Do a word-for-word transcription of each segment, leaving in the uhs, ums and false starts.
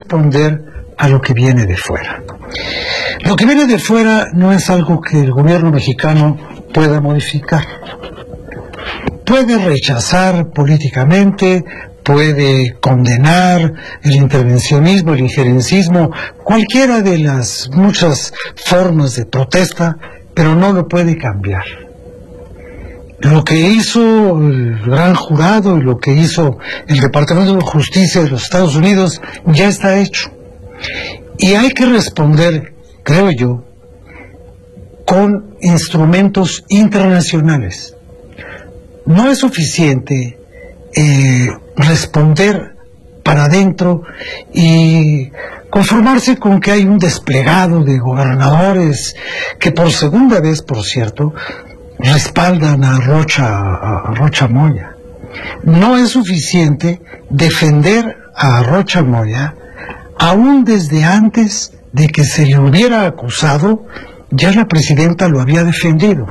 responder a lo que viene de fuera. Lo que viene de fuera no es algo que el gobierno mexicano pueda modificar. Puede rechazar políticamente, puede condenar el intervencionismo, el injerencismo, cualquiera de las muchas formas de protesta, pero no lo puede cambiar. Lo que hizo el gran jurado y lo que hizo el Departamento de Justicia de los Estados Unidos ya está hecho. Y hay que responder, creo yo, con instrumentos internacionales. No es suficiente eh, responder para adentro y conformarse con que hay un desplegado de gobernadores que por segunda vez, por cierto, respaldan a Rocha, a Rocha Moya. No es suficiente defender a Rocha Moya, aún desde antes de que se le hubiera acusado, ya la presidenta lo había defendido.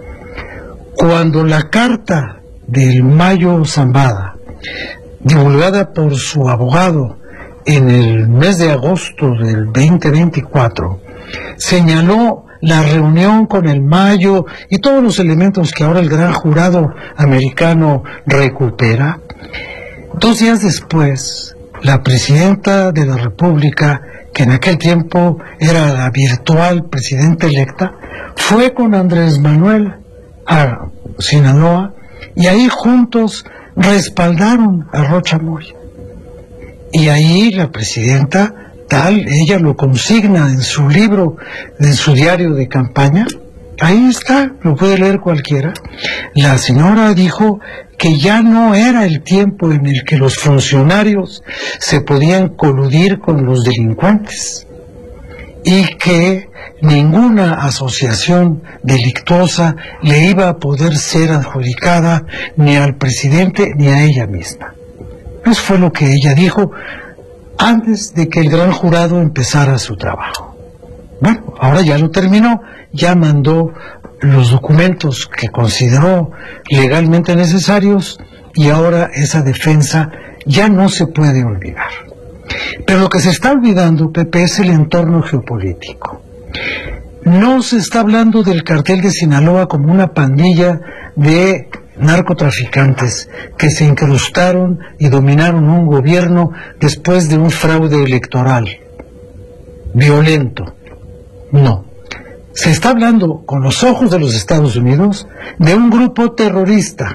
Cuando la carta del Mayo Zambada, divulgada por su abogado en el mes de agosto del veinte veinticuatro, señaló la reunión con el Mayo y todos los elementos que ahora el gran jurado americano recupera, dos días después, la presidenta de la República, que en aquel tiempo era la virtual presidenta electa, fue con Andrés Manuel a Sinaloa y ahí juntos respaldaron a Rocha Moya. Y ahí la presidenta, tal, ella lo consigna en su libro, en su diario de campaña, ahí está, lo puede leer cualquiera. La señora dijo que ya no era el tiempo en el que los funcionarios se podían coludir con los delincuentes y que ninguna asociación delictuosa le iba a poder ser adjudicada ni al presidente ni a ella misma. Eso fue lo que ella dijo antes de que el gran jurado empezara su trabajo. Bueno, ahora ya lo terminó, ya mandó los documentos que consideró legalmente necesarios y ahora esa defensa ya no se puede olvidar. Pero lo que se está olvidando, Pepe, es el entorno geopolítico. No se está hablando del cartel de Sinaloa como una pandilla de narcotraficantes que se incrustaron y dominaron un gobierno después de un fraude electoral violento. No. Se está hablando, con los ojos de los Estados Unidos, de un grupo terrorista.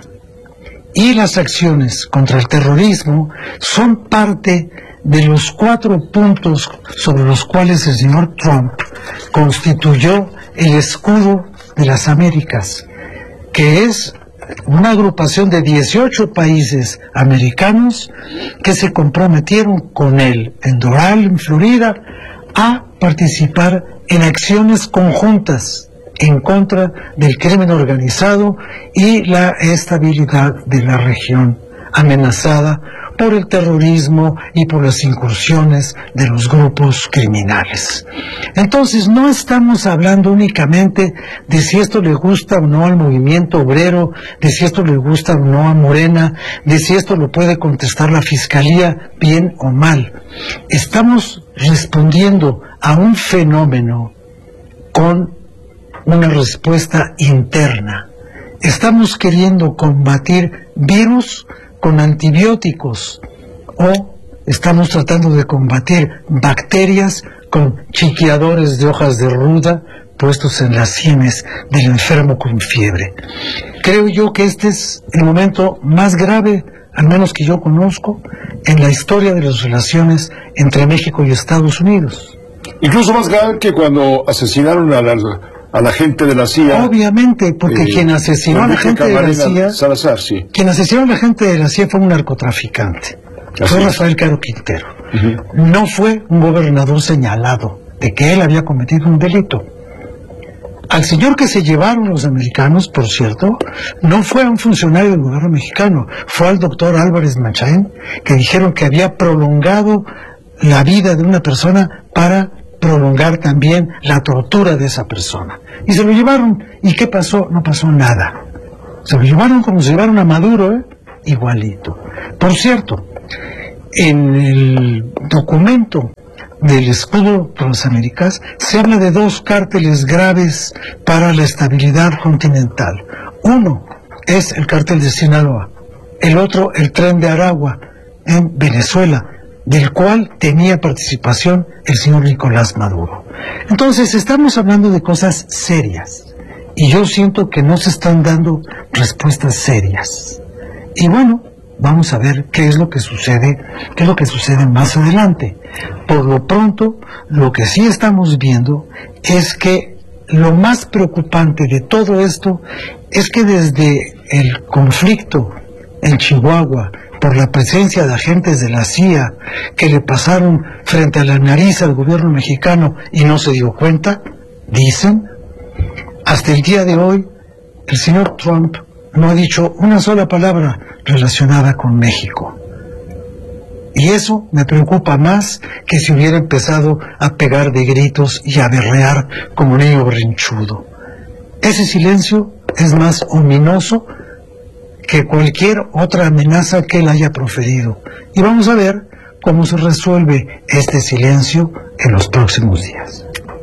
Y las acciones contra el terrorismo son parte de los cuatro puntos sobre los cuales el señor Trump constituyó el escudo de las Américas, que es una agrupación de dieciocho países americanos que se comprometieron con él en Doral, en Florida, a participar en acciones conjuntas en contra del crimen organizado y la estabilidad de la región amenazada por el terrorismo y por las incursiones de los grupos criminales. Entonces, no estamos hablando únicamente de si esto le gusta o no al movimiento obrero, de si esto le gusta o no a Morena, de si esto lo puede contestar la Fiscalía bien o mal. Estamos respondiendo a un fenómeno con una respuesta interna. Estamos queriendo combatir virus con antibióticos o estamos tratando de combatir bacterias con chiqueadores de hojas de ruda puestos en las sienes del enfermo con fiebre. Creo yo que este es el momento más grave, al menos que yo conozco, en la historia de las relaciones entre México y Estados Unidos. Incluso más grave que cuando asesinaron a la, a la gente de la C I A. Obviamente, porque eh, quien asesinó a la gente de la C I A, Salazar, sí. quien asesinó a la gente de la C I A fue un narcotraficante. Así fue Rafael Caro Quintero. Uh-huh. No fue un gobernador señalado de que él había cometido un delito. Al señor que se llevaron los americanos, por cierto, no fue a un funcionario del gobierno mexicano, fue al doctor Álvarez Machain, que dijeron que había prolongado la vida de una persona para prolongar también la tortura de esa persona. Y se lo llevaron. ¿Y qué pasó? No pasó nada. Se lo llevaron como se llevaron a Maduro, ¿eh? Igualito. Por cierto, en el documento del escudo de los Américas se habla de dos cárteles graves para la estabilidad continental. Uno es el cártel de Sinaloa, el otro el Tren de Aragua en Venezuela, del cual tenía participación el señor Nicolás Maduro. Entonces estamos hablando de cosas serias y yo siento que no se están dando respuestas serias. Y bueno, vamos a ver qué es lo que sucede, qué es lo que sucede más adelante. Por lo pronto, lo que sí estamos viendo es que lo más preocupante de todo esto es que desde el conflicto en Chihuahua, por la presencia de agentes de la C I A que le pasaron frente a la nariz al gobierno mexicano y no se dio cuenta, dicen, hasta el día de hoy, el señor Trump no ha dicho una sola palabra relacionada con México. Y eso me preocupa más que si hubiera empezado a pegar de gritos y a berrear como niño berrinchudo. Ese silencio es más ominoso que cualquier otra amenaza que él haya proferido. Y vamos a ver cómo se resuelve este silencio en los próximos días.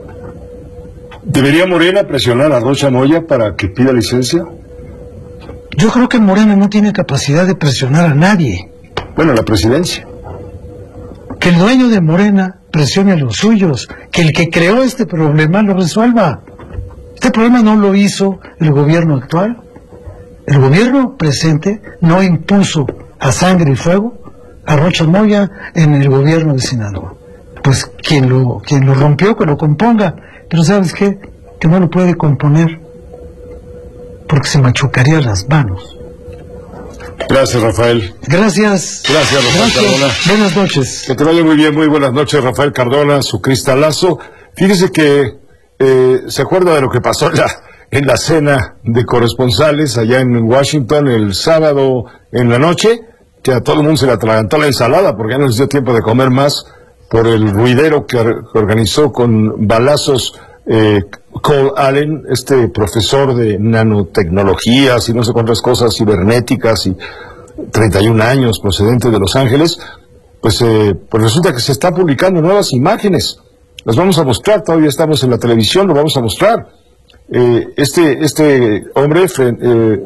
¿Debería Morena presionar a Rocha Moya para que pida licencia? Yo creo que Morena no tiene capacidad de presionar a nadie. Bueno, la presidencia. Que el dueño de Morena presione a los suyos, que el que creó este problema lo resuelva. Este problema no lo hizo el gobierno actual. El gobierno presente no impuso a sangre y fuego a Rocha Moya en el gobierno de Sinaloa. Pues quien lo, quien lo rompió, que lo componga. Pero ¿sabes qué? Que no lo puede componer porque se machucaría las manos. Gracias, Rafael. Gracias. Gracias, Rafael Gracias. Cardona. Buenas noches. Que te vaya muy bien, muy buenas noches, Rafael Cardona, su cristalazo. Fíjese que eh, se acuerda de lo que pasó en la, en la cena de corresponsales allá en Washington el sábado en la noche, que a todo el mundo se le atragantó la ensalada porque ya no les dio tiempo de comer más por el ruidero que, que organizó con balazos eh, Cole Allen, este profesor de nanotecnologías y no sé cuántas cosas cibernéticas y treinta y un años, procedente de Los Ángeles. Pues, eh, pues resulta que se están publicando nuevas imágenes. Las vamos a mostrar, todavía estamos en la televisión, lo vamos a mostrar. Eh, este, este hombre, eh,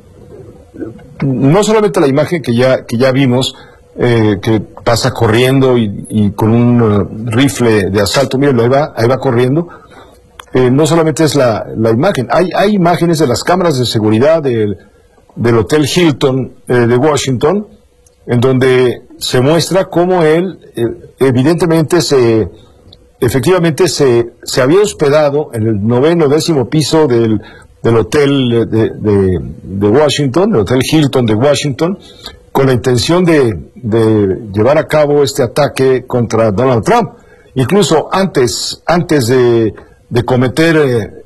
no solamente la imagen que ya, que ya vimos, eh, que pasa corriendo y, y con un uh, rifle de asalto, miren, ahí va, ahí va corriendo. Eh, no solamente es la, la imagen, hay, hay imágenes de las cámaras de seguridad del, del Hotel Hilton eh, de Washington, en donde se muestra cómo él eh, evidentemente se, efectivamente se, se había hospedado en el noveno décimo piso del, del hotel de, de, de Washington, el Hotel Hilton de Washington, con la intención de, de llevar a cabo este ataque contra Donald Trump. Incluso antes, antes de de cometer eh,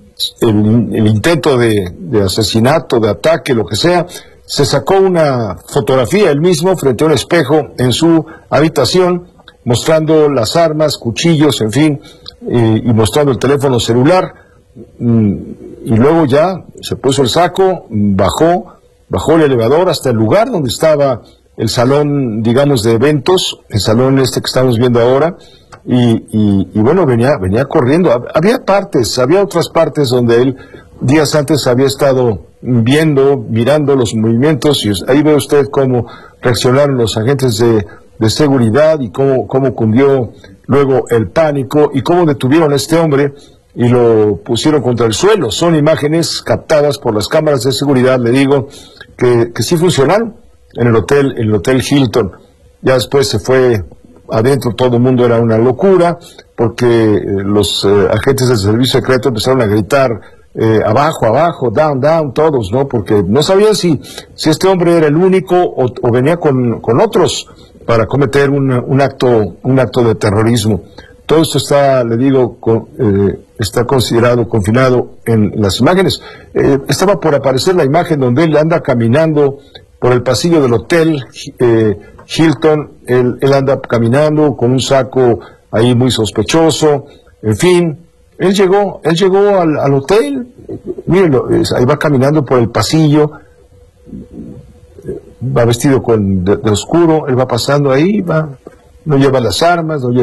el, el intento de, de asesinato, de ataque, lo que sea, se sacó una fotografía él mismo frente a un espejo en su habitación, mostrando las armas, cuchillos, en fin, eh, y mostrando el teléfono celular, mm, y luego ya se puso el saco, bajó, bajó el elevador hasta el lugar donde estaba el salón, digamos, de eventos, el salón este que estamos viendo ahora. Y, y, y bueno, venía, venía corriendo. Había partes, había otras partes donde él días antes había estado viendo, mirando los movimientos, y ahí ve usted cómo reaccionaron los agentes de, de seguridad y cómo, cómo cundió luego el pánico y cómo detuvieron a este hombre y lo pusieron contra el suelo. Son imágenes captadas por las cámaras de seguridad, le digo, que, que sí funcionaron en el hotel, en el Hotel Hilton. Ya después se fue adentro, todo el mundo era una locura, porque eh, los eh, agentes del servicio secreto empezaron a gritar eh, abajo, abajo, down, down, todos, ¿no? Porque no sabían si, si este hombre era el único o, o venía con, con otros para cometer un, un acto, un acto de terrorismo. Todo esto está, le digo, con, eh, está considerado confinado en las imágenes. Eh, estaba por aparecer la imagen donde él anda caminando por el pasillo del hotel eh, Hilton, él, él anda caminando con un saco ahí muy sospechoso, en fin, él llegó, él llegó al, al hotel, mírenlo, ahí va caminando por el pasillo, va vestido con de, de oscuro, él va pasando ahí, va, no lleva las armas, no lleva